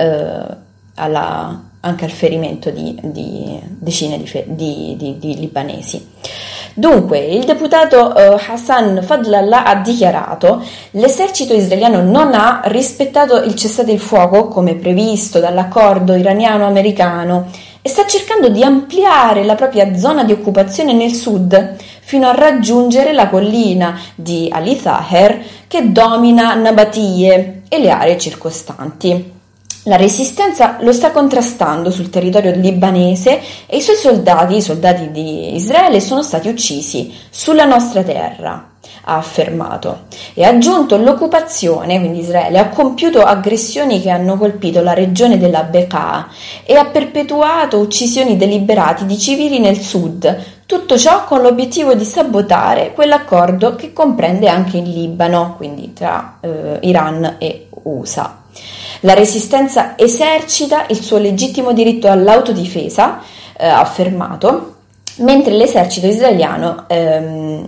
anche al ferimento di decine di libanesi. Dunque, il deputato Hassan Fadlallah ha dichiarato: l'esercito israeliano non ha rispettato il cessate il fuoco come previsto dall'accordo iraniano-americano e sta cercando di ampliare la propria zona di occupazione nel sud fino a raggiungere la collina di Ali Taher che domina Nabatie e le aree circostanti. La resistenza lo sta contrastando sul territorio libanese e i suoi soldati, i soldati di Israele, sono stati uccisi sulla nostra terra, ha affermato, e ha aggiunto: l'occupazione, quindi Israele, ha compiuto aggressioni che hanno colpito la regione della Bekaa e ha perpetuato uccisioni deliberate di civili nel sud, tutto ciò con l'obiettivo di sabotare quell'accordo che comprende anche il Libano, quindi tra Iran e USA. La resistenza esercita il suo legittimo diritto all'autodifesa, ha affermato, mentre l'esercito israeliano è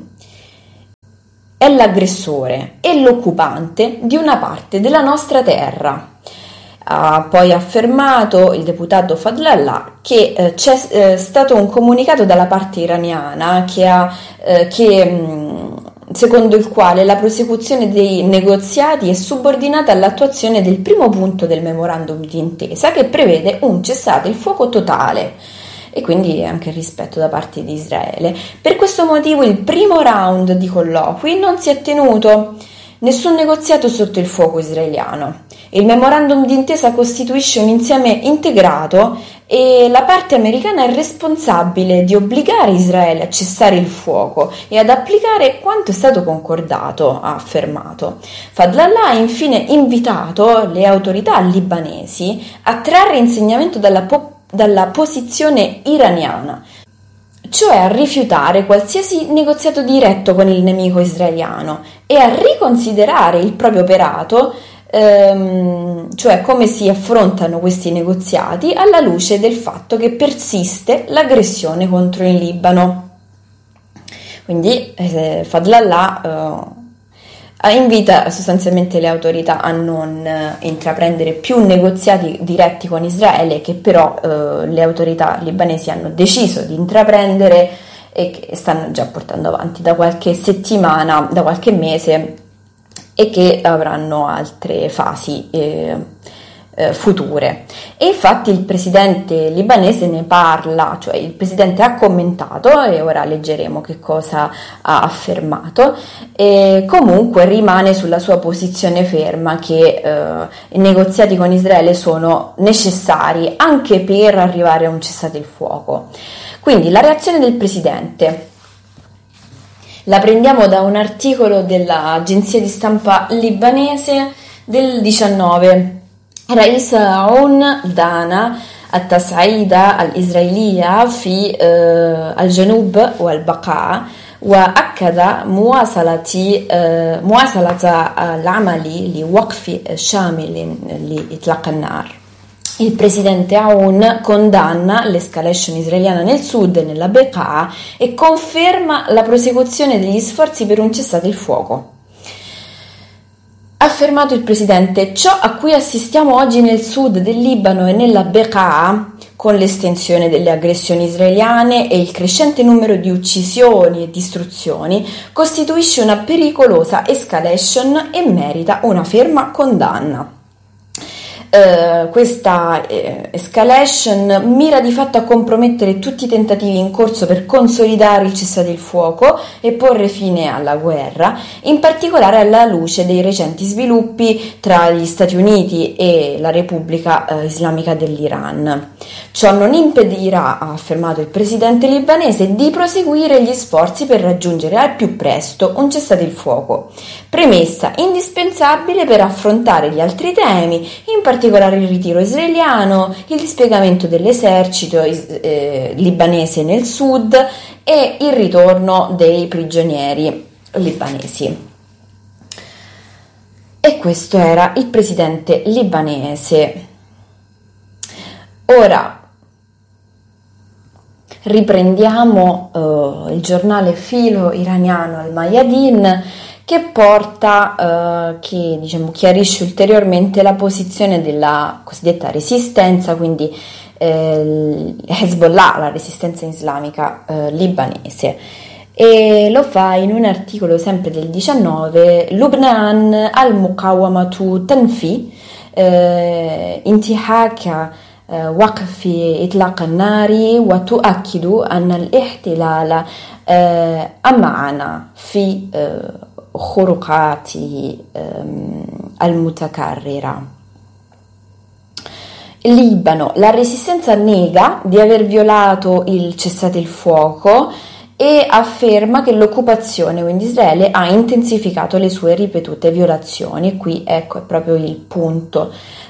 l'aggressore e l'occupante di una parte della nostra terra. Ha poi affermato il deputato Fadlallah che c'è stato un comunicato dalla parte iraniana secondo il quale la prosecuzione dei negoziati è subordinata all'attuazione del primo punto del memorandum di intesa, che prevede un cessate il fuoco totale e quindi anche il rispetto da parte di Israele. Per questo motivo il primo round di colloqui non si è tenuto. Nessun negoziato sotto il fuoco israeliano. Il memorandum d'intesa costituisce un insieme integrato e la parte americana è responsabile di obbligare Israele a cessare il fuoco e ad applicare quanto è stato concordato, ha affermato. Fadlallah ha infine invitato le autorità libanesi a trarre insegnamento dalla posizione iraniana, cioè a rifiutare qualsiasi negoziato diretto con il nemico israeliano e a riconsiderare il proprio operato, cioè come si affrontano questi negoziati alla luce del fatto che persiste l'aggressione contro il Libano. Quindi Fadlallah invita sostanzialmente le autorità a non intraprendere più negoziati diretti con Israele, che però le autorità libanesi hanno deciso di intraprendere e che stanno già portando avanti da qualche settimana, da qualche mese, e che avranno altre fasi future. E infatti il presidente libanese ne parla, cioè il presidente ha commentato, e ora leggeremo che cosa ha affermato, e comunque rimane sulla sua posizione ferma che i negoziati con Israele sono necessari anche per arrivare a un cessate il fuoco. Quindi la reazione del presidente la prendiamo da un articolo dell'agenzia di stampa libanese del 19. رئيس عون دانا التصعيد الإسرائيلية في الجنوب والبقاع وأكد مواصلة العمل لوقف شامل لإطلاق النار. Il presidente Aoun condanna l'escalation israeliana nel sud e nella Bekaa e conferma la prosecuzione degli sforzi per un cessate il fuoco. Ha affermato il presidente: ciò a cui assistiamo oggi nel sud del Libano e nella Bekaa, con l'estensione delle aggressioni israeliane e il crescente numero di uccisioni e distruzioni, costituisce una pericolosa escalation e merita una ferma condanna. Questa escalation mira di fatto a compromettere tutti i tentativi in corso per consolidare il cessate il fuoco e porre fine alla guerra, in particolare alla luce dei recenti sviluppi tra gli Stati Uniti e la Repubblica Islamica dell'Iran. Ciò non impedirà, ha affermato il presidente libanese, di proseguire gli sforzi per raggiungere al più presto un cessate il fuoco, premessa indispensabile per affrontare gli altri temi, in particolare il ritiro israeliano, il dispiegamento dell'esercito libanese nel sud e il ritorno dei prigionieri libanesi. E questo era il presidente libanese. Ora riprendiamo il giornale filo iraniano Al-Mayadin, che che chiarisce ulteriormente la posizione della cosiddetta resistenza, quindi Hezbollah, la resistenza islamica libanese. e lo fa in un articolo sempre del 19, Lubnan al-Muqawamatu tanfi انتهاك وقف إطلاق النار وتؤكد أن الاحتلال أمعن في خروقاته المتكررة. Libano, la resistenza nega di aver violato il cessate il fuoco e afferma che l'occupazione, quindi Israele, ha intensificato le sue ripetute violazioni. E qui ecco è proprio il punto,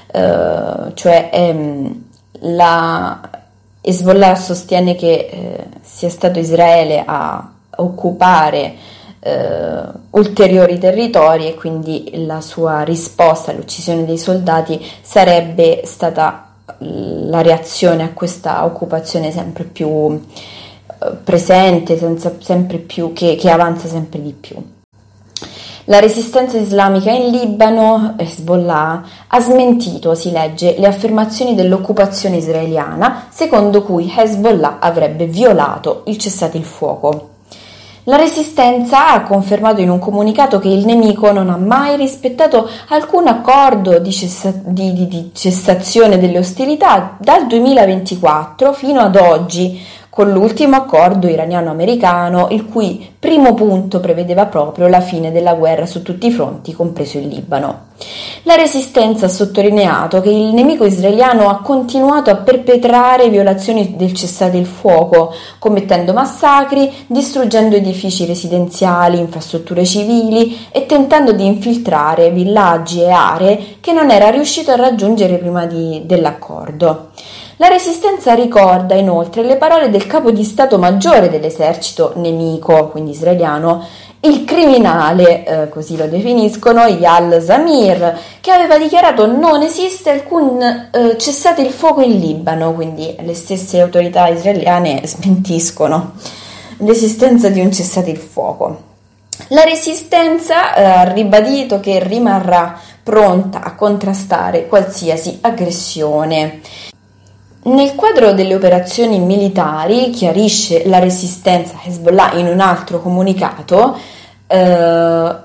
la Hezbollah sostiene che sia stato Israele a occupare ulteriori territori, e quindi la sua risposta all'uccisione dei soldati sarebbe stata la reazione a questa occupazione sempre più presente, sempre più, che avanza sempre di più. La resistenza islamica in Libano, Hezbollah, ha smentito, si legge, le affermazioni dell'occupazione israeliana secondo cui Hezbollah avrebbe violato il cessate il fuoco. La resistenza ha confermato in un comunicato che il nemico non ha mai rispettato alcun accordo di cessazione delle ostilità dal 2024 fino ad oggi, con l'ultimo accordo iraniano-americano, il cui primo punto prevedeva proprio la fine della guerra su tutti i fronti, compreso il Libano. La resistenza ha sottolineato che il nemico israeliano ha continuato a perpetrare violazioni del cessate il fuoco, commettendo massacri, distruggendo edifici residenziali, infrastrutture civili e tentando di infiltrare villaggi e aree che non era riuscito a raggiungere prima dell'accordo. La resistenza ricorda inoltre le parole del capo di Stato Maggiore dell'esercito nemico, quindi israeliano, il criminale, così lo definiscono, Eyal Zamir, che aveva dichiarato non esiste alcun cessate il fuoco in Libano, quindi le stesse autorità israeliane smentiscono l'esistenza di un cessate il fuoco. La resistenza ha ribadito che rimarrà pronta a contrastare qualsiasi aggressione. Nel quadro delle operazioni militari, chiarisce la resistenza Hezbollah in un altro comunicato, la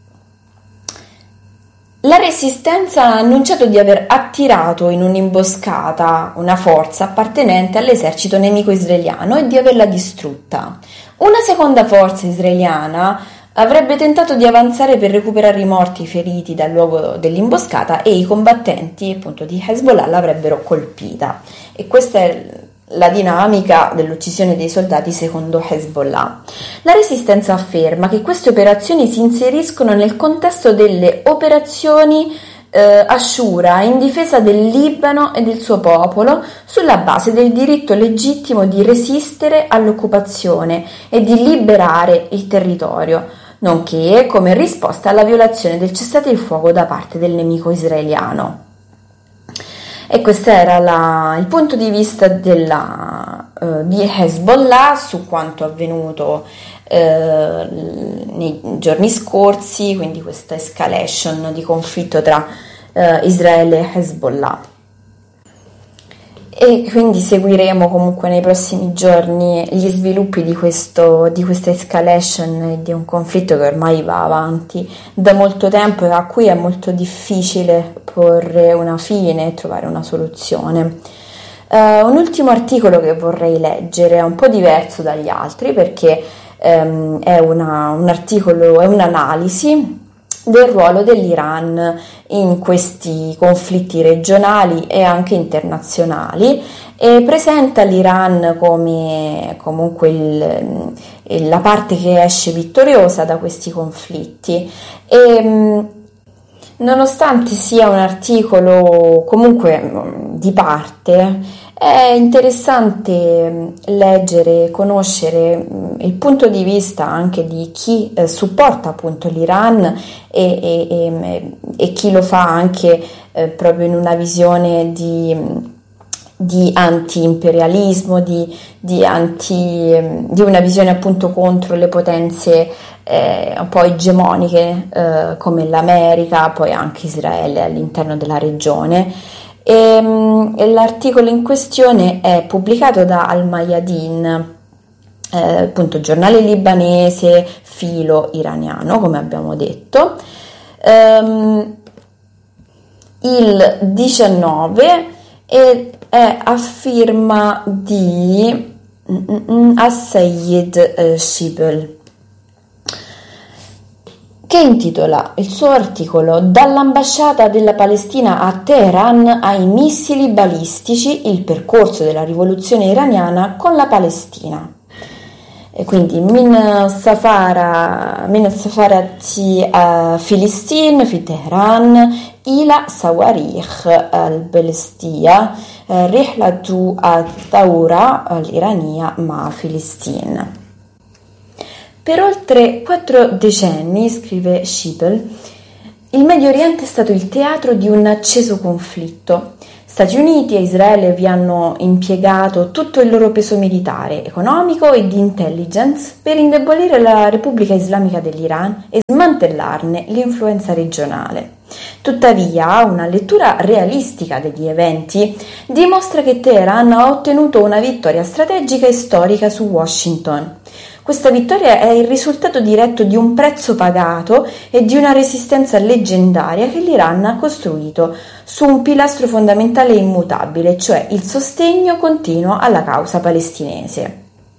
resistenza ha annunciato di aver attirato in un'imboscata una forza appartenente all'esercito nemico israeliano e di averla distrutta. Una seconda forza israeliana avrebbe tentato di avanzare per recuperare i morti e i feriti dal luogo dell'imboscata e i combattenti appunto di Hezbollah l'avrebbero colpita. E questa è la dinamica dell'uccisione dei soldati secondo Hezbollah. La resistenza afferma che queste operazioni si inseriscono nel contesto delle operazioni Ashura in difesa del Libano e del suo popolo sulla base del diritto legittimo di resistere all'occupazione e di liberare il territorio, nonché come risposta alla violazione del cessate il fuoco da parte del nemico israeliano. E questo era il punto di vista di Hezbollah su quanto avvenuto nei giorni scorsi, quindi questa escalation di conflitto tra Israele e Hezbollah. E quindi seguiremo comunque nei prossimi giorni gli sviluppi di questa escalation e di un conflitto che ormai va avanti da molto tempo e a cui è molto difficile porre una fine e trovare una soluzione. Un ultimo articolo che vorrei leggere è un po' diverso dagli altri perché è un articolo, è un'analisi del ruolo dell'Iran in questi conflitti regionali e anche internazionali e presenta l'Iran come comunque la parte che esce vittoriosa da questi conflitti e nonostante sia un articolo comunque di parte, è interessante leggere e conoscere il punto di vista anche di chi supporta appunto l'Iran e chi lo fa anche proprio in una visione di anti-imperialismo, di una visione appunto contro le potenze un po' egemoniche come l'America, poi anche Israele all'interno della regione. E l'articolo in questione è pubblicato da Al Mayadeen appunto giornale libanese filo iraniano, come abbiamo detto. Il 19 è a firma di As-Sayyid Shibl, che intitola il suo articolo "Dall'ambasciata della Palestina a Teheran ai missili balistici, il percorso della rivoluzione iraniana con la Palestina". E quindi min safarati Filistin fi Teheran ila sawarikh al-Balestia rihlatu al-Thawra al-Irania ma Filistin. Per oltre 4 decenni, scrive Shibl, il Medio Oriente è stato il teatro di un acceso conflitto. Stati Uniti e Israele vi hanno impiegato tutto il loro peso militare, economico e di intelligence per indebolire la Repubblica Islamica dell'Iran e smantellarne l'influenza regionale. Tuttavia, una lettura realistica degli eventi dimostra che Teheran ha ottenuto una vittoria strategica e storica su Washington. Questa vittoria è il risultato diretto di un prezzo pagato e di una resistenza leggendaria che l'Iran ha costruito su un pilastro fondamentale e immutabile, cioè il sostegno continuo alla causa palestinese.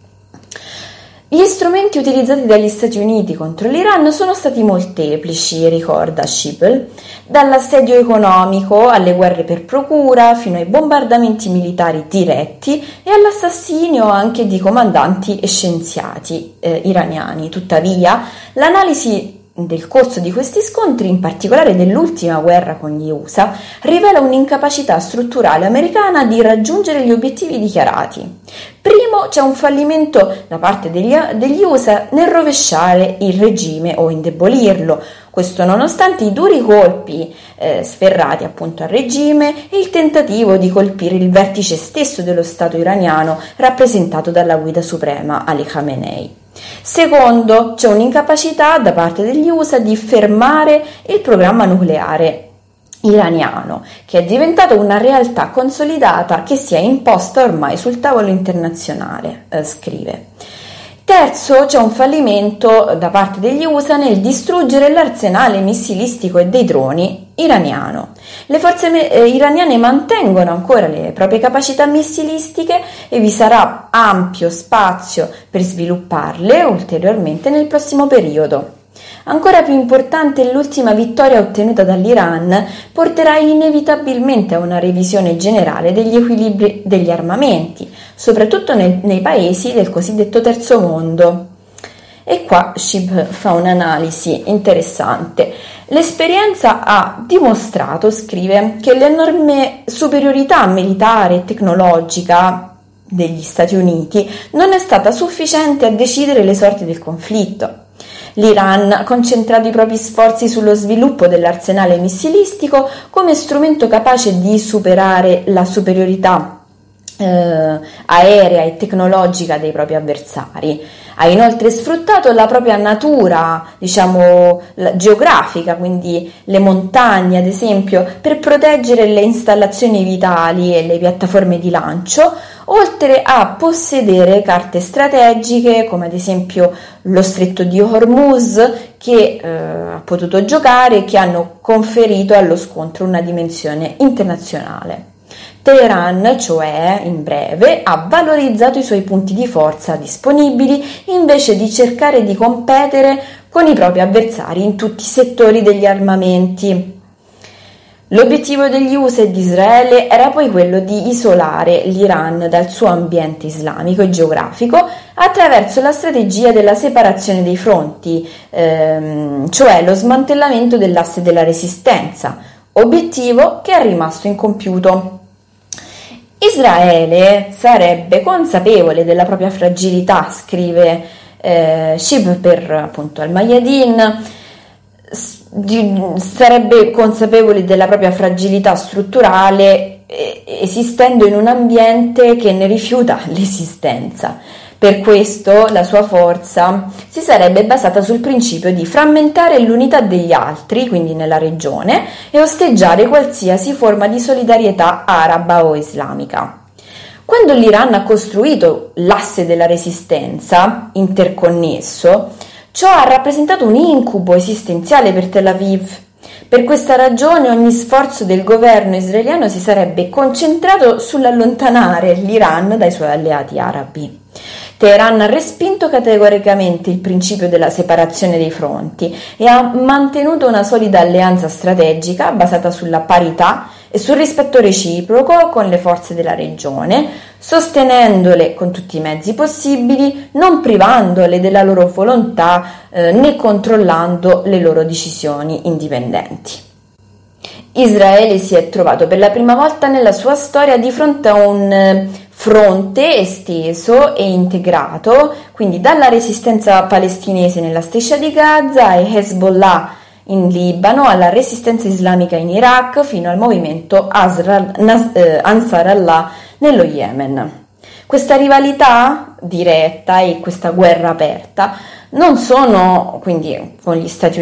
Gli strumenti utilizzati dagli Stati Uniti contro l'Iran sono stati molteplici, ricorda Shibl, dall'assedio economico alle guerre per procura fino ai bombardamenti militari diretti e all'assassinio anche di comandanti e scienziati iraniani. Tuttavia, l'analisi del corso di questi scontri, in particolare dell'ultima guerra con gli USA, rivela un'incapacità strutturale americana di raggiungere gli obiettivi dichiarati. Primo, c'è un fallimento da parte degli USA nel rovesciare il regime o indebolirlo, questo nonostante i duri colpi sferrati appunto al regime e il tentativo di colpire il vertice stesso dello Stato iraniano rappresentato dalla guida suprema Ali Khamenei. Secondo, c'è un'incapacità da parte degli USA di fermare il programma nucleare iraniano, che è diventato una realtà consolidata che si è imposta ormai sul tavolo internazionale, scrive. Terzo, c'è un fallimento da parte degli USA nel distruggere l'arsenale missilistico e dei droni iraniano. Le forze iraniane mantengono ancora le proprie capacità missilistiche e vi sarà ampio spazio per svilupparle ulteriormente nel prossimo periodo. Ancora più importante, l'ultima vittoria ottenuta dall'Iran porterà inevitabilmente a una revisione generale degli equilibri degli armamenti, soprattutto nei paesi del cosiddetto terzo mondo. E qua Shibl fa un'analisi interessante. L'esperienza ha dimostrato, scrive, che l'enorme superiorità militare e tecnologica degli Stati Uniti non è stata sufficiente a decidere le sorti del conflitto. L'Iran ha concentrato i propri sforzi sullo sviluppo dell'arsenale missilistico come strumento capace di superare la superiorità aerea e tecnologica dei propri avversari. Ha inoltre sfruttato la propria natura, geografica, quindi le montagne ad esempio, per proteggere le installazioni vitali e le piattaforme di lancio, oltre a possedere carte strategiche come ad esempio lo stretto di Hormuz che ha potuto giocare e che hanno conferito allo scontro una dimensione internazionale. Teheran, cioè, in breve, ha valorizzato i suoi punti di forza disponibili invece di cercare di competere con i propri avversari in tutti i settori degli armamenti. L'obiettivo degli USA e di Israele era poi quello di isolare l'Iran dal suo ambiente islamico e geografico attraverso la strategia della separazione dei fronti, cioè lo smantellamento dell'asse della resistenza, obiettivo che è rimasto incompiuto. Israele sarebbe consapevole della propria fragilità, scrive Shibl per appunto Al-Mayadin, sarebbe consapevole della propria fragilità strutturale esistendo in un ambiente che ne rifiuta l'esistenza. Per questo la sua forza si sarebbe basata sul principio di frammentare l'unità degli altri, quindi nella regione, e osteggiare qualsiasi forma di solidarietà araba o islamica. Quando l'Iran ha costruito l'asse della resistenza interconnesso, ciò ha rappresentato un incubo esistenziale per Tel Aviv. Per questa ragione ogni sforzo del governo israeliano si sarebbe concentrato sull'allontanare l'Iran dai suoi alleati arabi. Teheran ha respinto categoricamente il principio della separazione dei fronti e ha mantenuto una solida alleanza strategica basata sulla parità e sul rispetto reciproco con le forze della regione, sostenendole con tutti i mezzi possibili, non privandole della loro volontà né controllando le loro decisioni indipendenti. Israele si è trovato per la prima volta nella sua storia di fronte a un fronte esteso e integrato, quindi dalla resistenza palestinese nella striscia di Gaza e Hezbollah in Libano alla resistenza islamica in Iraq fino al movimento Ansar Allah nello Yemen. Questa rivalità diretta e questa guerra aperta non sono quindi con gli Stati